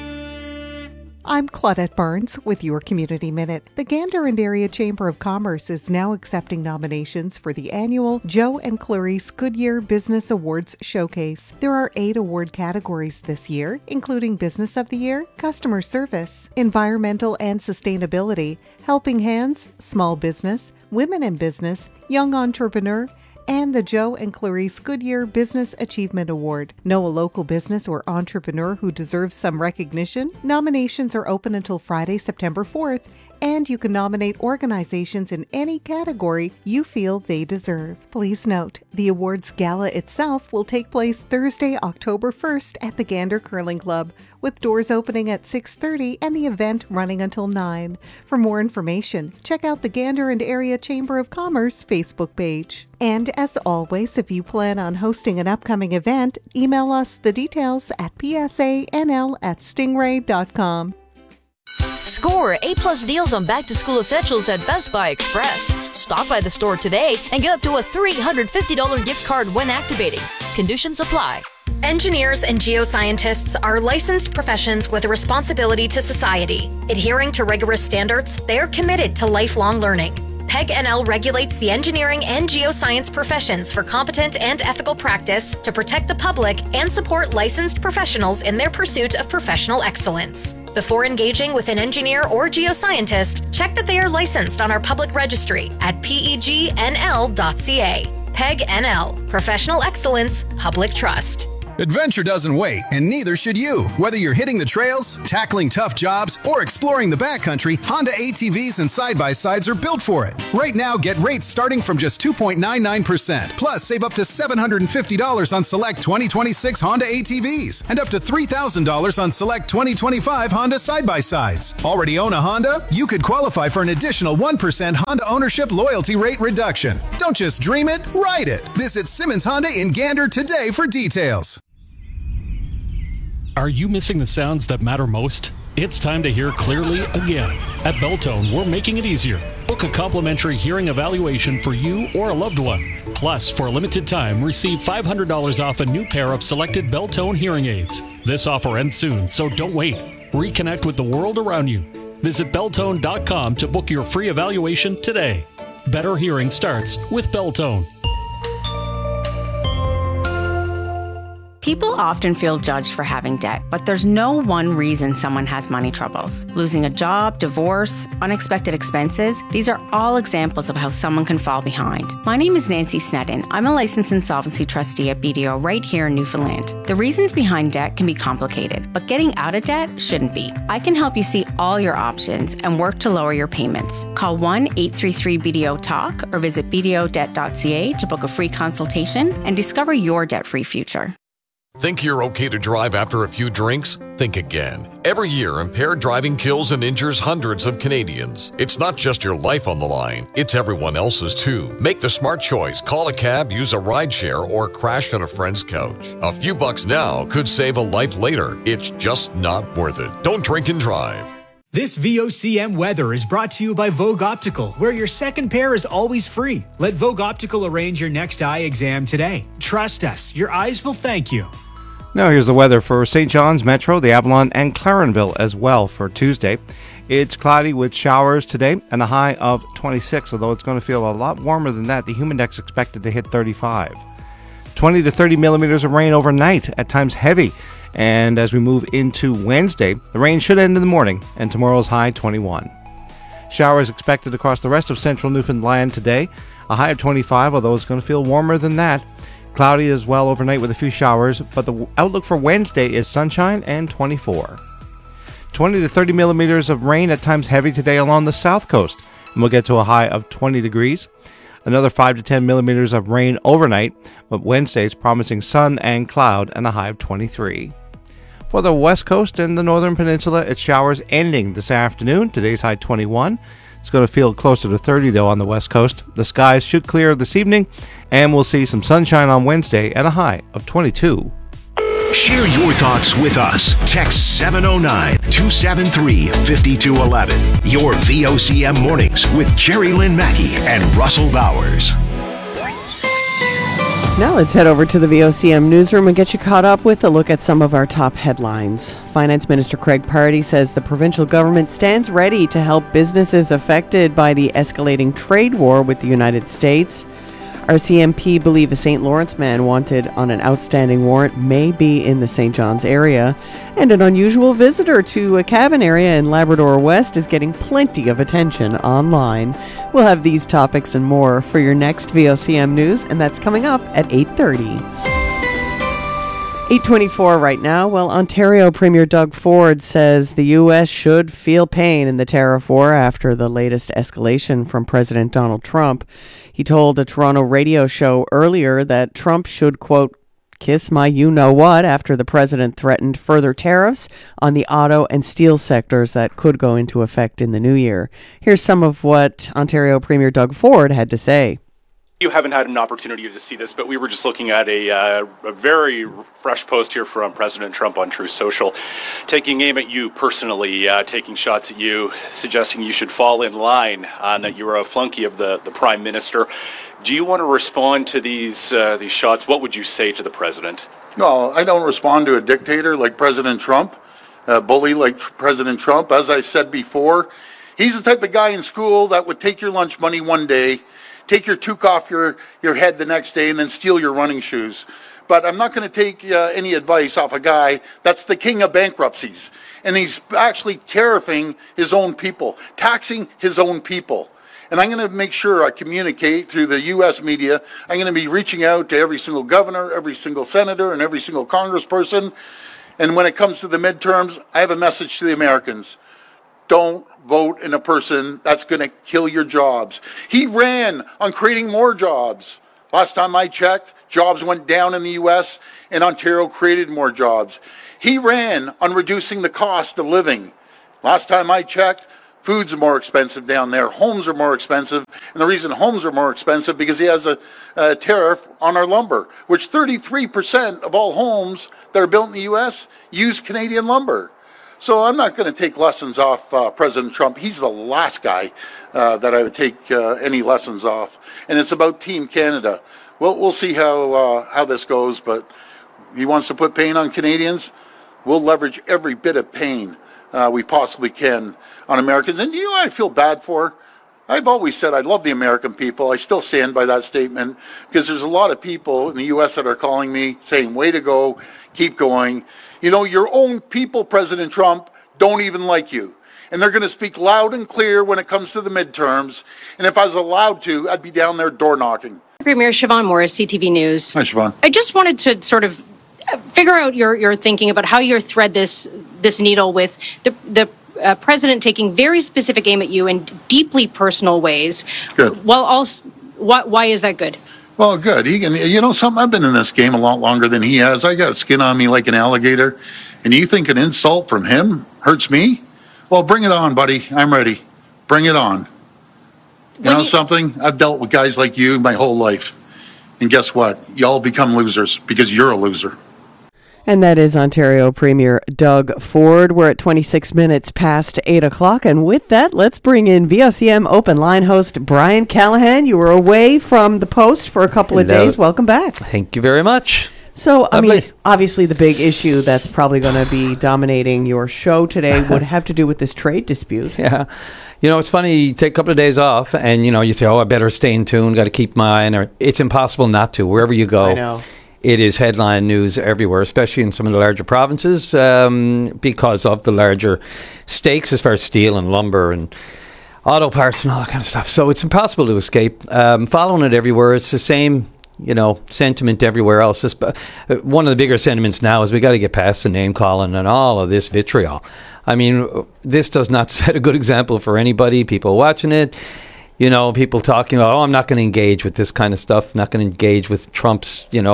I'm Claudette Barnes with your Community Minute. The Gander and Area Chamber of Commerce is now accepting nominations for the annual Joe and Clarice Goodyear Business Awards Showcase. There are 8 award categories this year, including Business of the Year, Customer Service, Environmental and Sustainability, Helping Hands, Small Business, Women in Business, Young Entrepreneur, and the Joe and Clarice Goodyear Business Achievement Award. Know a local business or entrepreneur who deserves some recognition? Nominations are open until Friday, September 4th, and you can nominate organizations in any category you feel they deserve. Please note, the awards gala itself will take place Thursday, October 1st at the Gander Curling Club, with doors opening at 6:30 and the event running until 9. For more information, check out the Gander and Area Chamber of Commerce Facebook page. And as always, if you plan on hosting an upcoming event, email us the details at psanl@stingray.com. Score A+ deals on back-to-school essentials at Best Buy Express. Stop by the store today and get up to a $350 gift card when activating. Conditions apply. Engineers and geoscientists are licensed professions with a responsibility to society. Adhering to rigorous standards, they are committed to lifelong learning. PEG NL regulates the engineering and geoscience professions for competent and ethical practice to protect the public and support licensed professionals in their pursuit of professional excellence. Before engaging with an engineer or geoscientist, check that they are licensed on our public registry at pegnl.ca. PEG NL, Professional Excellence, Public Trust. Adventure doesn't wait, and neither should you. Whether you're hitting the trails, tackling tough jobs, or exploring the backcountry, Honda ATVs and side-by-sides are built for it. Right now, get rates starting from just 2.99%. Plus, save up to $750 on select 2026 Honda ATVs and up to $3,000 on select 2025 Honda side-by-sides. Already own a Honda? You could qualify for an additional 1% Honda ownership loyalty rate reduction. Don't just dream it, ride it. Visit Simmons Honda in Gander today for details. Are you missing the sounds that matter most? It's time to hear clearly again. At Beltone, we're making it easier. Book a complimentary hearing evaluation for you or a loved one. Plus, for a limited time, receive $500 off a new pair of selected Beltone hearing aids. This offer ends soon, so don't wait. Reconnect with the world around you. Visit Beltone.com to book your free evaluation today. Better hearing starts with Beltone. People often feel judged for having debt, but there's no one reason someone has money troubles. Losing a job, divorce, unexpected expenses, these are all examples of how someone can fall behind. My name is Nancy Sneddon. I'm a licensed insolvency trustee at BDO right here in Newfoundland. The reasons behind debt can be complicated, but getting out of debt shouldn't be. I can help you see all your options and work to lower your payments. Call 1-833-BDO-TALK or visit bdodebt.ca to book a free consultation and discover your debt-free future. Think you're okay to drive after a few drinks? Think again. Every year, impaired driving kills and injures hundreds of Canadians. It's not just your life on the line, it's everyone else's too. Make the smart choice. Call a cab, use a rideshare, or crash on a friend's couch. A few bucks now could save a life later. It's just not worth it. Don't drink and drive. This VOCM weather is brought to you by Vogue Optical, where your second pair is always free. Let Vogue Optical arrange your next eye exam today. Trust us, your eyes will thank you. Now here's the weather for St. John's Metro, the Avalon, and Clarenville as well for Tuesday. It's cloudy with showers today and a high of 26, although it's going to feel a lot warmer than that. The humid index expected to hit 35. 20 to 30 millimeters of rain overnight, at times heavy. And as we move into Wednesday, the rain should end in the morning, and tomorrow's high 21. Showers expected across the rest of central Newfoundland today, a high of 25, although it's going to feel warmer than that. Cloudy as well overnight with a few showers, but the outlook for Wednesday is sunshine and 24. 20 to 30 millimeters of rain, at times heavy today along the south coast, and we'll get to a high of 20 degrees. Another 5 to 10 millimeters of rain overnight, but Wednesday's promising sun and cloud and a high of 23. For the west coast and the northern peninsula, it's showers ending this afternoon. Today's high 21. It's going to feel closer to 30, though, on the west coast. The skies should clear this evening, and we'll see some sunshine on Wednesday at a high of 22. Share your thoughts with us. Text 709-273-5211. Your VOCM mornings with Jerry Lynn Mackey and Russell Bowers. Now let's head over to the VOCM newsroom and get you caught up with a look at some of our top headlines. Finance Minister Craig Pardy says the provincial government stands ready to help businesses affected by the escalating trade war with the United States. RCMP believe a St. Lawrence man wanted on an outstanding warrant may be in the St. John's area. And an unusual visitor to a cabin area in Labrador West is getting plenty of attention online. We'll have these topics and more for your next VOCM news, and that's coming up at 8:30. 8:24 right now. Well, Ontario Premier Doug Ford says the U.S. should feel pain in the tariff war after the latest escalation from President Donald Trump. He told a Toronto radio show earlier that Trump should, quote, kiss my you-know-what after the president threatened further tariffs on the auto and steel sectors that could go into effect in the new year. Here's some of what Ontario Premier Doug Ford had to say. You haven't had an opportunity to see this, but we were just looking at a very fresh post here from President Trump on Truth Social, taking aim at you personally, taking shots at you, suggesting you should fall in line, that you were a flunky of the Prime Minister. Do you want to respond to these shots? What would you say to the President? No, I don't respond to a dictator like President Trump, a bully like President Trump. As I said before, he's the type of guy in school that would take your lunch money one day, take your toque off your head the next day, and then steal your running shoes. But I'm not going to take any advice off a guy that's the king of bankruptcies. And he's actually tariffing his own people, taxing his own people. And I'm going to make sure I communicate through the U.S. media. I'm going to be reaching out to every single governor, every single senator, and every single congressperson. And when it comes to the midterms, I have a message to the Americans. Don't vote in a person that's going to kill your jobs. He ran on creating more jobs. Last time I checked, jobs went down in the U.S. and Ontario created more jobs. He ran on reducing the cost of living. Last time I checked, food's more expensive down there. Homes are more expensive. And the reason homes are more expensive because he has a tariff on our lumber, which 33% of all homes that are built in the U.S. use Canadian lumber. So I'm not going to take lessons off President Trump. He's the last guy that I would take any lessons off. And it's about Team Canada. We'll see how this goes, but he wants to put pain on Canadians. We'll leverage every bit of pain we possibly can on Americans. And you know what I feel bad for? I've always said I love the American people. I still stand by that statement because there's a lot of people in the U.S. that are calling me saying, way to go, keep going. You know, your own people, President Trump, don't even like you. And they're going to speak loud and clear when it comes to the midterms. And if I was allowed to, I'd be down there door knocking. Premier Siobhan Morris, CTV News. Hi, Siobhan. I just wanted to sort of figure out your thinking about how you thread this needle with the president taking very specific aim at you in deeply personal ways. Good. Well, also, why is that good? Well, good. He can, you know something, I've been in this game a lot longer than he has. I got skin on me like an alligator. And you think an insult from him hurts me? Well, bring it on, buddy. I'm ready. Bring it on. You know something? I've dealt with guys like you my whole life. And guess what? Y'all become losers because you're a loser. And that is Ontario Premier Doug Ford. We're at 26 minutes past 8 o'clock. And with that, let's bring in VOCM Open Line host Brian Callahan. You were away from the Post for a couple of days. Welcome back. Thank you very much. So, I mean, obviously the big issue that's probably going to be dominating your show today would have to do with this trade dispute. Yeah. You know, it's funny, you take a couple of days off and, you know, you say, I better stay in tune, got to keep my eye on it. It's impossible not to. Wherever you go. I know. It is headline news everywhere, especially in some of the larger provinces, because of the larger stakes as far as steel and lumber and auto parts and all that kind of stuff. So it's impossible to escape. Following it everywhere, it's the same, you know, sentiment everywhere else. One of the bigger sentiments now is we got to get past the name calling and all of this vitriol. I mean, this does not set a good example for anybody. People watching it. You know, people talking about, I'm not going to engage with this kind of stuff. Not going to engage with Trump's, back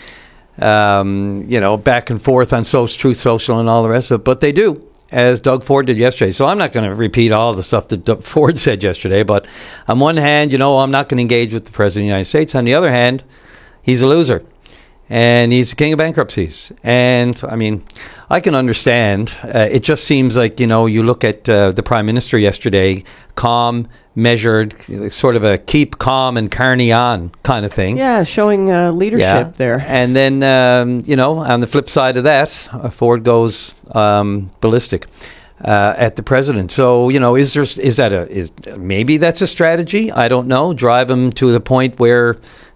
and forth on Truth Social and all the rest of it. But they do, as Doug Ford did yesterday. So I'm not going to repeat all the stuff that Doug Ford said yesterday. But on one hand, I'm not going to engage with the President of the United States. On the other hand, he's a loser. And he's the king of bankruptcies. And, I mean, I can understand. It just seems like, you look at the Prime Minister yesterday, calm, measured, sort of a keep calm and carny on kind of thing. Yeah, showing leadership there. And then, on the flip side of that, Ford goes ballistic at the president. So, maybe that's a strategy? I don't know. Drive him to the point where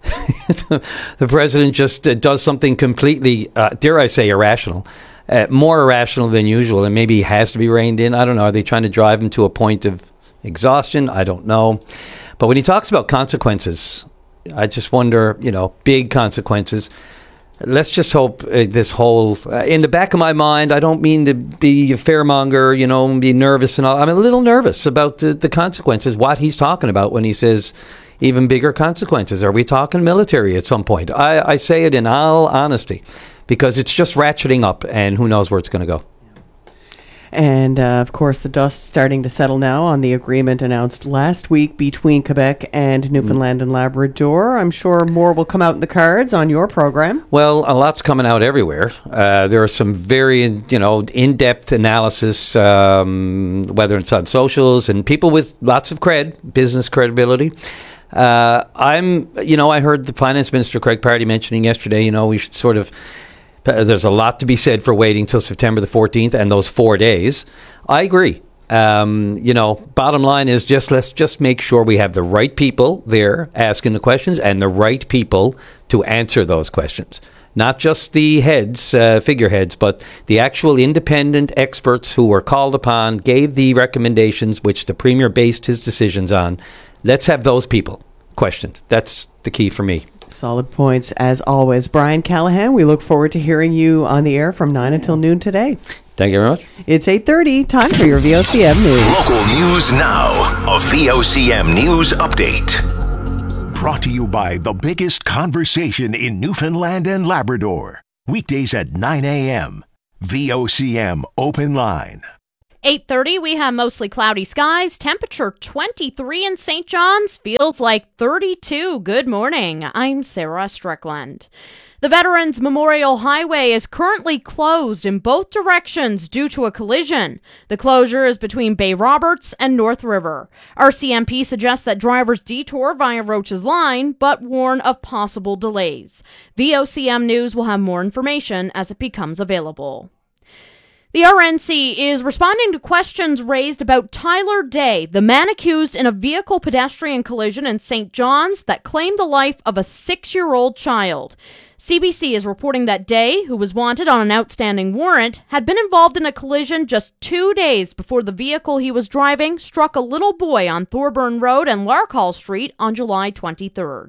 the president just does something completely, dare I say, irrational. More irrational than usual, and maybe he has to be reined in. I don't know. Are they trying to drive him to a point of exhaustion? I don't know. But when he talks about consequences, I just wonder, big consequences. Let's just hope this whole, in the back of my mind, I don't mean to be a fairmonger, be nervous and all. I'm a little nervous about the consequences, what he's talking about when he says even bigger consequences. Are we talking military at some point? I say it in all honesty because it's just ratcheting up and who knows where it's going to go. And, of course, the dust starting to settle now on the agreement announced last week between Quebec and Newfoundland and Labrador. I'm sure more will come out in the cards on your program. Well, a lot's coming out everywhere. There are some very, in-depth analysis, whether it's on socials and people with lots of business credibility. I heard the Finance Minister, Craig Party, mentioning yesterday, we should sort of... There's a lot to be said for waiting till September the 14th and those 4 days. I agree. Bottom line is let's just make sure we have the right people there asking the questions and the right people to answer those questions. Not just the figureheads, but the actual independent experts who were called upon, gave the recommendations which the Premier based his decisions on. let's have those people questioned. That's the key for me. Solid points, as always. Brian Callahan, we look forward to hearing you on the air from 9 until noon today. Thank you very much. It's 8:30, time for your VOCM news. Local news now. A VOCM news update. Brought to you by the biggest conversation in Newfoundland and Labrador. Weekdays at 9 a.m. VOCM Open Line. 8:30, we have mostly cloudy skies. Temperature 23 in St. John's. Feels like 32. Good morning. I'm Sarah Strickland. The Veterans Memorial Highway is currently closed in both directions due to a collision. The closure is between Bay Roberts and North River. RCMP suggests that drivers detour via Roach's Line, but warn of possible delays. VOCM News will have more information as it becomes available. The RNC is responding to questions raised about Tyler Day, the man accused in a vehicle-pedestrian collision in St. John's that claimed the life of a 6-year-old child. CBC is reporting that Day, who was wanted on an outstanding warrant, had been involved in a collision just 2 days before the vehicle he was driving struck a little boy on Thorburn Road and Larkhall Street on July 23rd.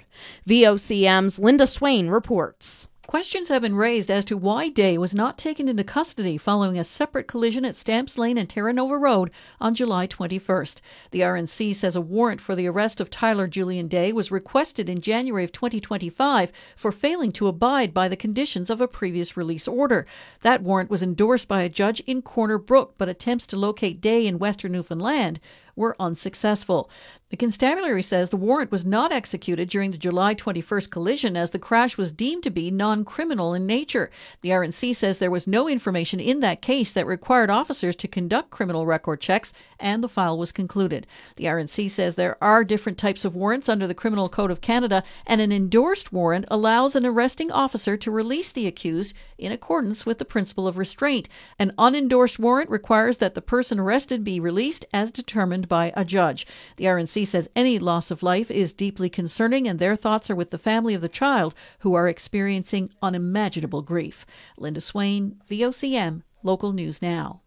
VOCM's Linda Swain reports. Questions have been raised as to why Day was not taken into custody following a separate collision at Stamps Lane and Terra Nova Road on July 21st. The RNC says a warrant for the arrest of Tyler Julian Day was requested in January of 2025 for failing to abide by the conditions of a previous release order. That warrant was endorsed by a judge in Corner Brook, but attempts to locate Day in Western Newfoundland were unsuccessful. The constabulary says the warrant was not executed during the July 21st collision as the crash was deemed to be non-criminal in nature. The RNC says there was no information in that case that required officers to conduct criminal record checks, and the file was concluded. The RNC says there are different types of warrants under the Criminal Code of Canada, and an endorsed warrant allows an arresting officer to release the accused in accordance with the principle of restraint. An unendorsed warrant requires that the person arrested be released as determined by a judge. The RNC says any loss of life is deeply concerning, and their thoughts are with the family of the child who are experiencing unimaginable grief. Linda Swain, VOCM, Local News Now.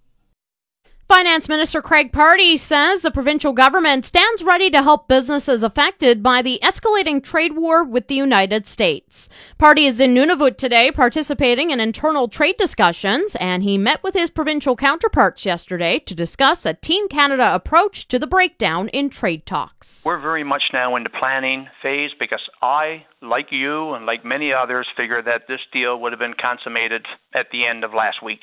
Finance Minister Craig Pardee says the provincial government stands ready to help businesses affected by the escalating trade war with the United States. Pardee is in Nunavut today participating in internal trade discussions, and he met with his provincial counterparts yesterday to discuss a Team Canada approach to the breakdown in trade talks. We're very much now in the planning phase because I, like you and like many others, figured that this deal would have been consummated at the end of last week.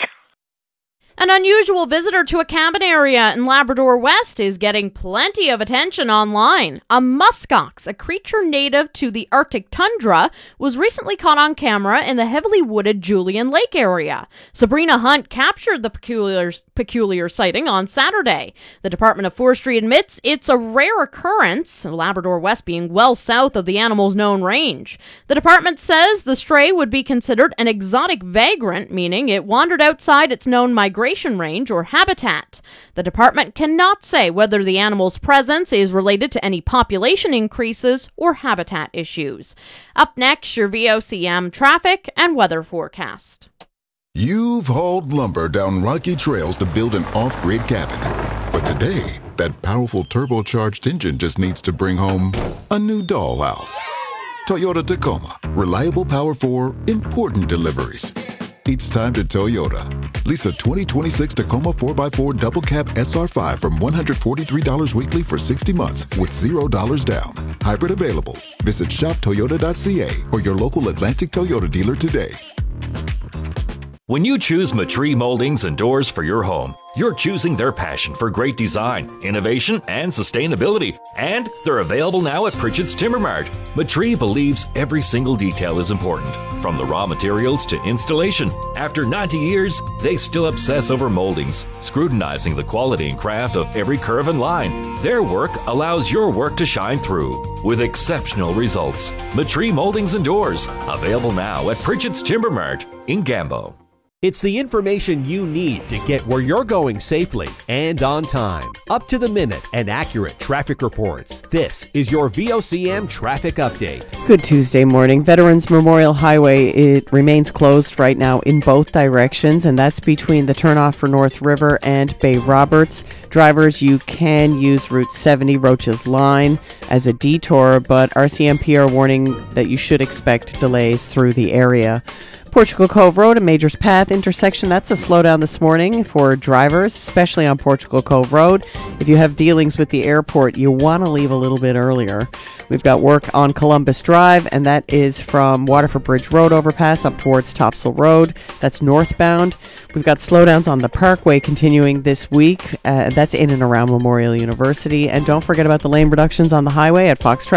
An unusual visitor to a cabin area in Labrador West is getting plenty of attention online. A muskox, a creature native to the Arctic tundra, was recently caught on camera in the heavily wooded Julian Lake area. Sabrina Hunt captured the peculiar sighting on Saturday. The Department of Forestry admits it's a rare occurrence, Labrador West being well south of the animal's known range. The department says the stray would be considered an exotic vagrant, meaning it wandered outside its known migration range or habitat. The department cannot say whether the animal's presence is related to any population increases or habitat issues. Up next, your VOCM traffic and weather forecast. You've hauled lumber down rocky trails to build an off-grid cabin. But today, that powerful turbocharged engine just needs to bring home a new dollhouse. Toyota Tacoma. Reliable power for important deliveries. It's time to Toyota. Lease a 2026 Tacoma 4x4 Double Cab SR5 from $143 weekly for 60 months with $0 down. Hybrid available. Visit shoptoyota.ca or your local Atlantic Toyota dealer today. When you choose Matree Moldings and Doors for your home, you're choosing their passion for great design, innovation, and sustainability. And they're available now at Pritchett's Timber Mart. Matree believes every single detail is important, from the raw materials to installation. After 90 years, they still obsess over moldings, scrutinizing the quality and craft of every curve and line. Their work allows your work to shine through with exceptional results. Matree Moldings and Doors, available now at Pritchett's Timber Mart in Gambo. It's the information you need to get where you're going safely and on time. Up to the minute and accurate traffic reports. This is your VOCM Traffic Update. Good Tuesday morning. Veterans Memorial Highway, it remains closed right now in both directions, and that's between the turnoff for North River and Bay Roberts. Drivers, you can use Route 70 Roaches Line as a detour, but RCMP are warning that you should expect delays through the area. Portugal Cove Road and Majors Path intersection, that's a slowdown this morning for drivers, especially on Portugal Cove Road. If you have dealings with the airport, you want to leave a little bit earlier. We've got work on Columbus Drive, and that is from Waterford Bridge Road overpass up towards Topsail Road. That's northbound. We've got slowdowns on the Parkway continuing this week. That's in and around Memorial University. And don't forget about the lane reductions on the highway at Fox Track.